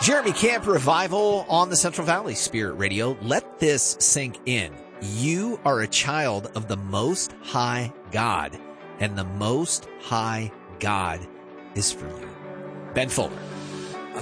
Jeremy Camp Revival on the Central Valley Spirit Radio. Let this sink in. You are a child of the Most High God, and the Most High God is for you. Ben Fuller.